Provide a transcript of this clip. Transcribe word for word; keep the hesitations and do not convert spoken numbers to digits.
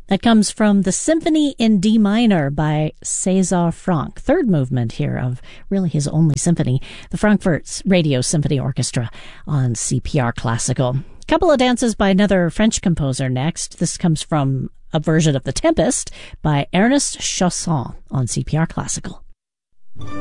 That comes from the Symphony in D minor by César Franck, third movement here of really his only symphony, the Frankfurt Radio Symphony Orchestra on C P R Classical. A couple of dances by another French composer next. This comes from a version of The Tempest by Ernest Chausson on C P R Classical.